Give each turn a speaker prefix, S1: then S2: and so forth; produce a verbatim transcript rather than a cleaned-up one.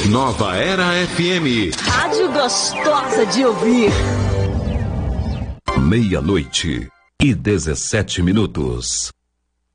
S1: Nova Era F M.
S2: Rádio gostosa de ouvir.
S3: Meia-noite e dezessete minutos.